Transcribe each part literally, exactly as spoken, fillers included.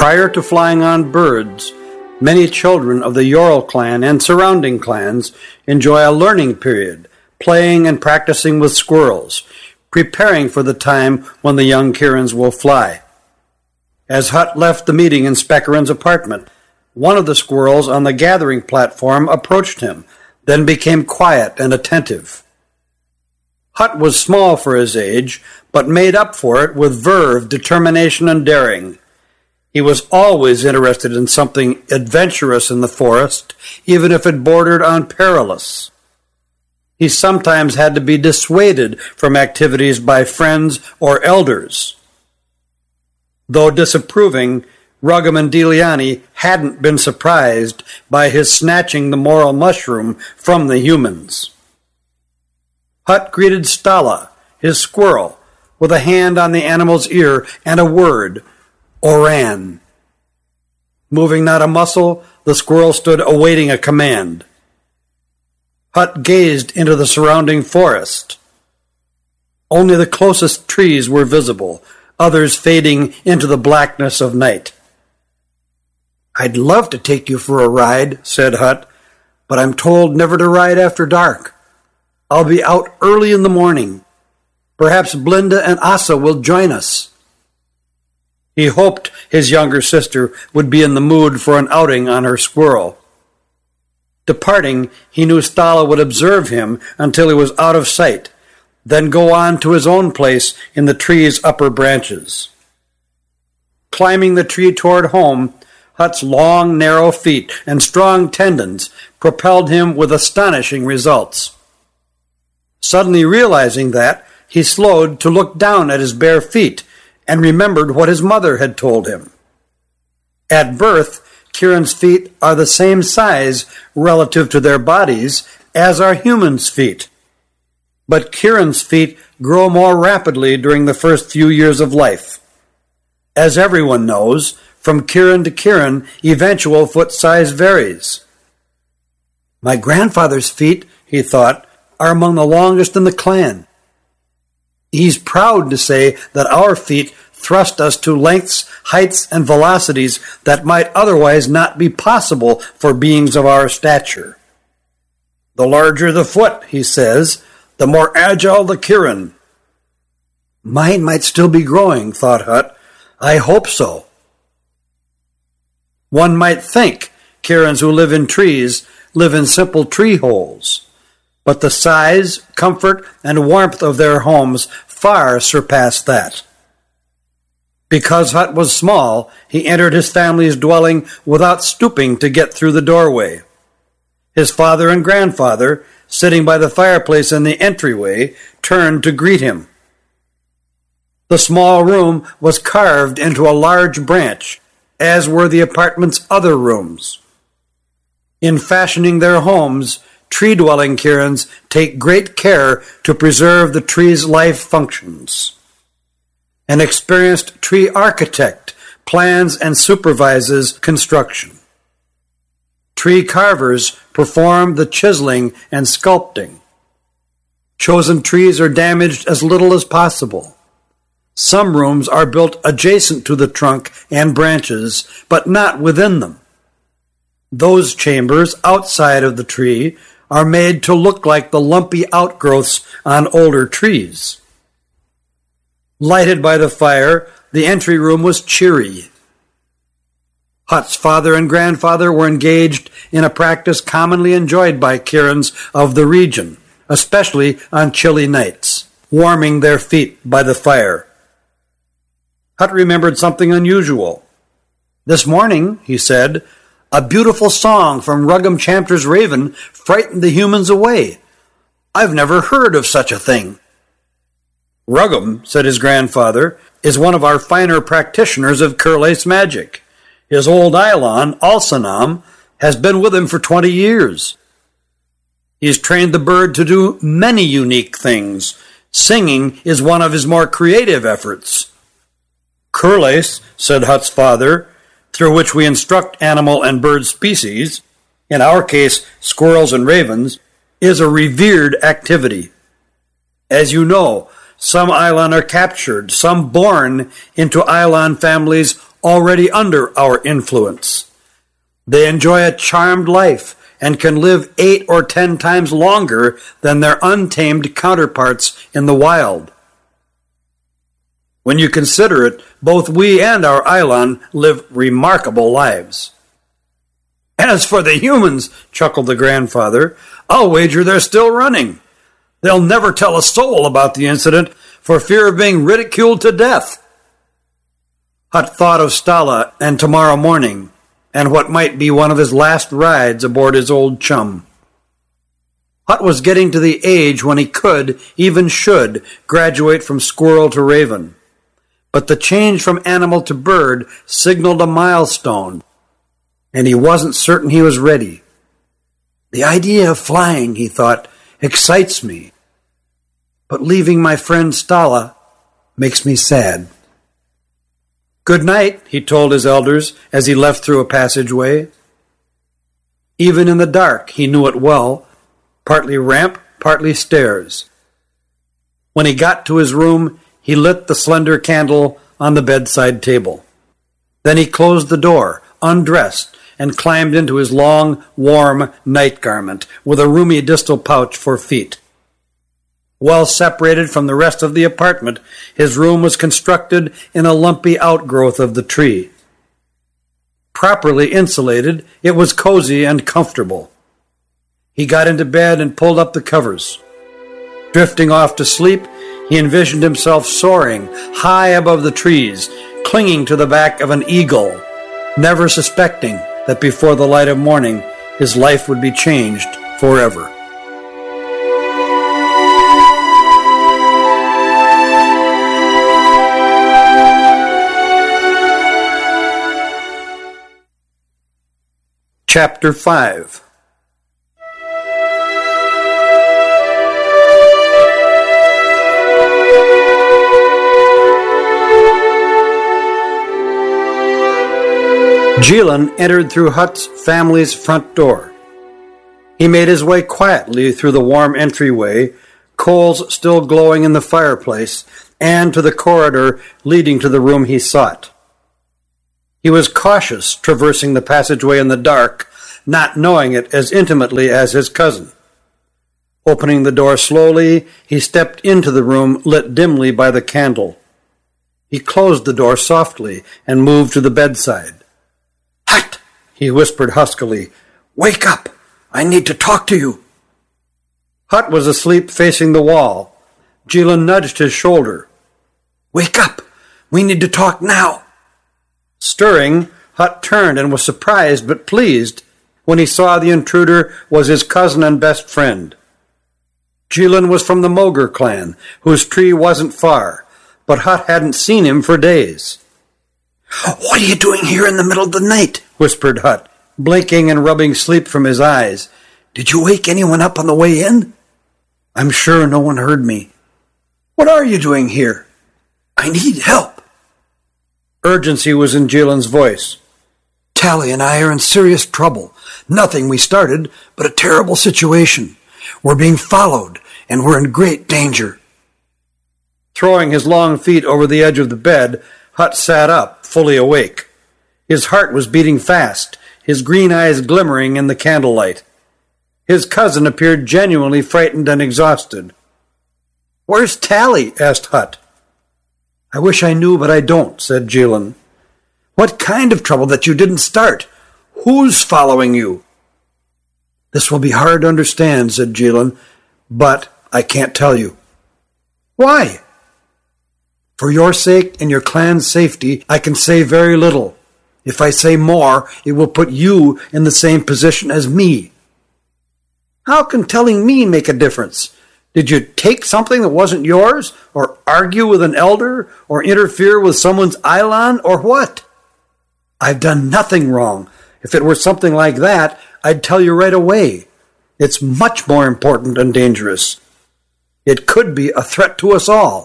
Prior to flying on birds, many children of the Yorl clan and surrounding clans enjoy a learning period, playing and practicing with squirrels, preparing for the time when the young Kierans will fly. As Hutt left the meeting in Spekarin's apartment, one of the squirrels on the gathering platform approached him, then became quiet and attentive. Hutt was small for his age, but made up for it with verve, determination, and daring. He was always interested in something adventurous in the forest, even if it bordered on perilous. He sometimes had to be dissuaded from activities by friends or elders. Though disapproving, Ruggum and Deliani hadn't been surprised by his snatching the moral mushroom from the humans. Hutt greeted Stala, his squirrel, with a hand on the animal's ear and a word, Oran. Moving not a muscle, the squirrel stood awaiting a command. Hutt gazed into the surrounding forest. Only the closest trees were visible, others fading into the blackness of night. "I'd love to take you for a ride," said Hutt, "but I'm told never to ride after dark. I'll be out early in the morning. Perhaps Blinda and Asa will join us." He hoped his younger sister would be in the mood for an outing on her squirrel. Departing, he knew Stala would observe him until he was out of sight, then go on to his own place in the tree's upper branches. Climbing the tree toward home, Hutt's long, narrow feet and strong tendons propelled him with astonishing results. Suddenly realizing that, he slowed to look down at his bare feet and remembered what his mother had told him. At birth, Kieran's feet are the same size relative to their bodies as are humans' feet. But Kieran's feet grow more rapidly during the first few years of life. As everyone knows, from Kieran to Kieran, eventual foot size varies. "My grandfather's feet," he thought, "are among the longest in the clan. He's proud to say that our feet thrust us to lengths, heights, and velocities that might otherwise not be possible for beings of our stature. The larger the foot," he says, "the more agile the Kieran." "Mine might still be growing," thought Hutt. "I hope so." One might think Kierans who live in trees live in simple tree holes, but the size, comfort, and warmth of their homes far surpass that. Because Hutt was small, he entered his family's dwelling without stooping to get through the doorway. His father and grandfather, sitting by the fireplace in the entryway, turned to greet him. The small room was carved into a large branch, as were the apartment's other rooms. In fashioning their homes, tree-dwelling Kierans take great care to preserve the tree's life functions. An experienced tree architect plans and supervises construction. Tree carvers perform the chiseling and sculpting. Chosen trees are damaged as little as possible. Some rooms are built adjacent to the trunk and branches, but not within them. Those chambers outside of the tree are made to look like the lumpy outgrowths on older trees. Lighted by the fire, the entry room was cheery. Hutt's father and grandfather were engaged in a practice commonly enjoyed by Kierans of the region, especially on chilly nights, warming their feet by the fire. Hutt remembered something unusual. "This morning," he said, "a beautiful song from Ruggum Chapter's raven frightened the humans away. I've never heard of such a thing." "Ruggum," said his grandfather, "is one of our finer practitioners of Curlace magic. His old Eilon, Alsanam, has been with him for twenty years. He's trained the bird to do many unique things. Singing is one of his more creative efforts." "Curlace," said Hutt's father, "through which we instruct animal and bird species, in our case squirrels and ravens, is a revered activity. As you know, some Eilon are captured, some born into Eilon families already under our influence. They enjoy a charmed life and can live eight or ten times longer than their untamed counterparts in the wild. When you consider it, both we and our Elan live remarkable lives. As for the humans, chuckled the grandfather, I'll wager they're still running. They'll never tell a soul about the incident for fear of being ridiculed to death. Hutt thought of Stala and tomorrow morning, and what might be one of his last rides aboard his old chum. Hutt was getting to the age when he could, even should, graduate from squirrel to raven. But the change from animal to bird signaled a milestone, and he wasn't certain he was ready. The idea of flying, he thought, excites me, but leaving my friend Stala makes me sad. Good night, he told his elders as he left through a passageway. Even in the dark, he knew it well, partly ramp, partly stairs. When he got to his room, he lit the slender candle on the bedside table. Then he closed the door, undressed, and climbed into his long, warm night garment with a roomy distal pouch for feet. Well separated from the rest of the apartment, his room was constructed in a lumpy outgrowth of the tree. Properly insulated, it was cozy and comfortable. He got into bed and pulled up the covers. Drifting off to sleep, he envisioned himself soaring high above the trees, clinging to the back of an eagle, never suspecting that before the light of morning his life would be changed forever. Chapter five. Jilin entered through Hutt's family's front door. He made his way quietly through the warm entryway, coals still glowing in the fireplace, and to the corridor leading to the room he sought. He was cautious traversing the passageway in the dark, not knowing it as intimately as his cousin. Opening the door slowly, he stepped into the room lit dimly by the candle. He closed the door softly and moved to the bedside. "Hutt!" he whispered huskily. "Wake up! I need to talk to you." Hutt was asleep facing the wall. Jilin nudged his shoulder. "Wake up! We need to talk now." Stirring, Hutt turned and was surprised but pleased when he saw the intruder was his cousin and best friend. Jilin was from the Mogr clan, whose tree wasn't far, but Hutt hadn't seen him for days. "What are you doing here in the middle of the night?" whispered Hutt, blinking and rubbing sleep from his eyes. "Did you wake anyone up on the way in?" "I'm sure no one heard me." "What are you doing here?" "I need help." Urgency was in Jilin's voice. "Tally and I are in serious trouble. Nothing we started, but a terrible situation. We're being followed, and we're in great danger." Throwing his long feet over the edge of the bed, Hutt sat up, fully awake. His heart was beating fast, his green eyes glimmering in the candlelight. His cousin appeared genuinely frightened and exhausted. "Where's Tally?" asked Hutt. "I wish I knew, but I don't," said Jilin. "What kind of trouble that you didn't start? Who's following you?" "This will be hard to understand," said Jilin, "but I can't tell you." "Why?" "For your sake and your clan's safety, I can say very little. If I say more, it will put you in the same position as me." "How can telling me make a difference? Did you take something that wasn't yours, or argue with an elder, or interfere with someone's Elan, or what?" "I've done nothing wrong. If it were something like that, I'd tell you right away. It's much more important and dangerous. It could be a threat to us all."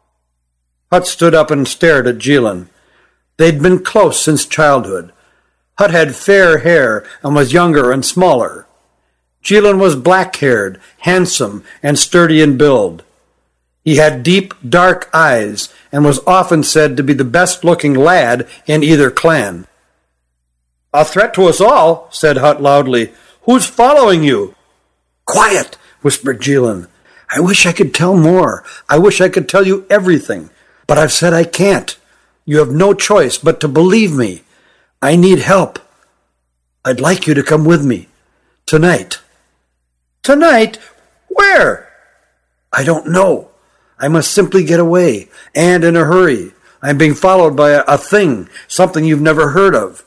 Hutt stood up and stared at Jilin. They'd been close since childhood. Hutt had fair hair and was younger and smaller. Jilin was black-haired, handsome, and sturdy in build. He had deep, dark eyes and was often said to be the best-looking lad in either clan. "A threat to us all," said Hutt loudly. "Who's following you?" "Quiet," whispered Jilin. "I wish I could tell more. I wish I could tell you everything. But I've said I can't. You have no choice but to believe me. I need help. I'd like you to come with me. Tonight." "Tonight? Where?" "I don't know. I must simply get away, and in a hurry. I'm being followed by a, a thing, something you've never heard of."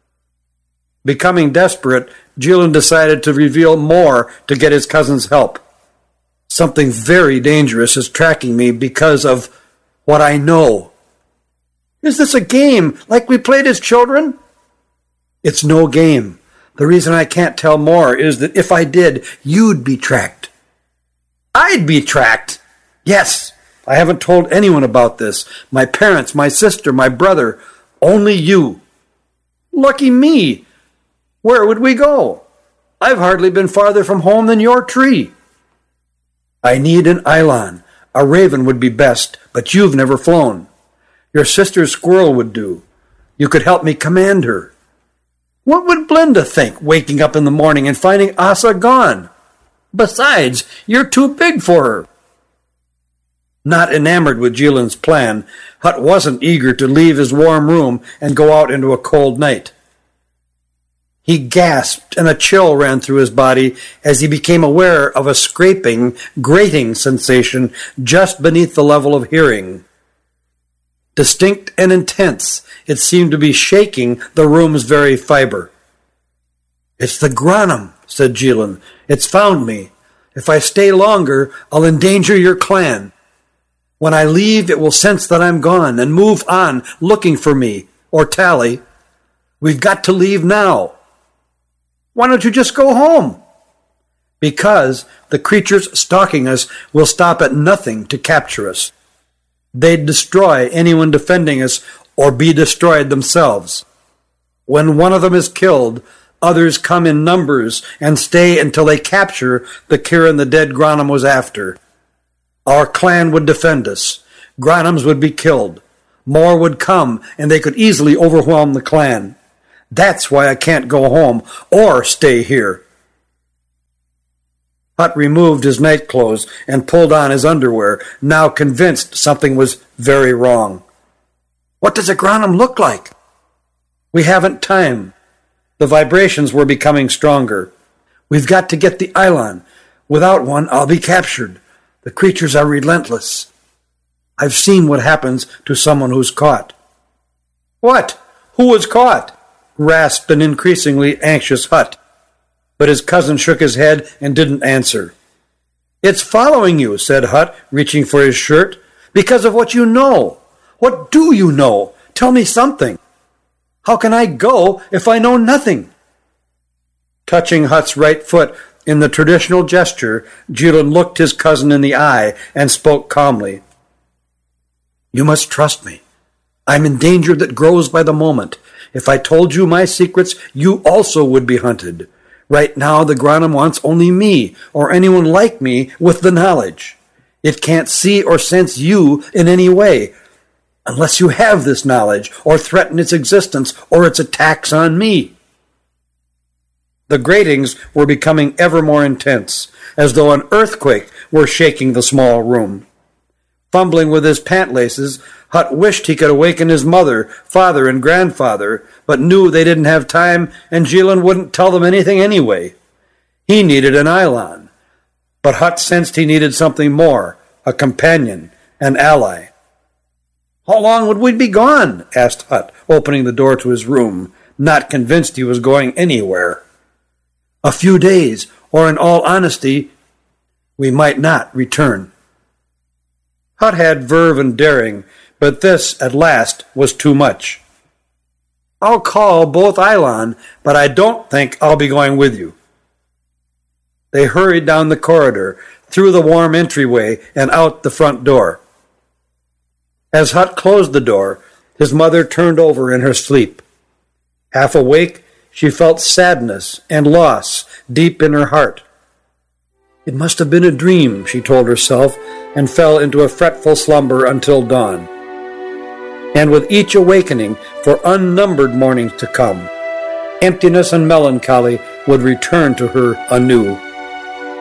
Becoming desperate, Jilin decided to reveal more to get his cousin's help. "Something very dangerous is tracking me because of what I know." "Is this a game, like we played as children?" "It's no game. The reason I can't tell more is that if I did, you'd be tracked." "I'd be tracked?" "Yes. I haven't told anyone about this. My parents, my sister, my brother. Only you." "Lucky me. Where would we go? I've hardly been farther from home than your tree." "I need an Eidolon. A raven would be best, but you've never flown. Your sister's squirrel would do. You could help me command her." "What would Blinda think, waking up in the morning and finding Asa gone? Besides, you're too big for her." Not enamored with Jilin's plan, Hutt wasn't eager to leave his warm room and go out into a cold night. He gasped, and a chill ran through his body as he became aware of a scraping, grating sensation just beneath the level of hearing. Distinct and intense, it seemed to be shaking the room's very fiber. "It's the Granum," said Jilin. "It's found me. If I stay longer, I'll endanger your clan. When I leave, it will sense that I'm gone and move on looking for me, or Tally. We've got to leave now." "Why don't you just go home?" "Because the creatures stalking us will stop at nothing to capture us. They'd destroy anyone defending us or be destroyed themselves. When one of them is killed, others come in numbers and stay until they capture the Kirin the dead Granum was after. Our clan would defend us. Granums would be killed. More would come, and they could easily overwhelm the clan. That's why I can't go home or stay here." Hutt removed his nightclothes and pulled on his underwear, now convinced something was very wrong. "What does a Granum look like?" "We haven't time." The vibrations were becoming stronger. "We've got to get the Eidolon. Without one, I'll be captured. The creatures are relentless. I've seen what happens to someone who's caught." "What? Who was caught?" rasped an increasingly anxious Hutt. But his cousin shook his head and didn't answer. "It's following you," said Hutt, reaching for his shirt, "because of what you know. What do you know? Tell me something. How can I go if I know nothing?" Touching Hutt's right foot in the traditional gesture, Jilin looked his cousin in the eye and spoke calmly. "You must trust me. I'm in danger that grows by the moment. If I told you my secrets, you also would be hunted. Right now, the Granum wants only me, or anyone like me, with the knowledge. It can't see or sense you in any way, unless you have this knowledge, or threaten its existence, or its attacks on me." The gratings were becoming ever more intense, as though an earthquake were shaking the small room. Fumbling with his pant laces, Hutt wished he could awaken his mother, father, and grandfather, but knew they didn't have time, and Jilin wouldn't tell them anything anyway. He needed an Eidolon, but Hutt sensed he needed something more, a companion, an ally. "How long would we be gone?" asked Hutt, opening the door to his room, not convinced he was going anywhere. "A few days, or in all honesty, we might not return." Hutt had verve and daring, but this, at last, was too much. "I'll call both Eidolon, but I don't think I'll be going with you." They hurried down the corridor, through the warm entryway, and out the front door. As Hutt closed the door, his mother turned over in her sleep. Half awake, she felt sadness and loss deep in her heart. It must have been a dream, she told herself, and fell into a fretful slumber until dawn. And with each awakening, for unnumbered mornings to come, emptiness and melancholy would return to her anew.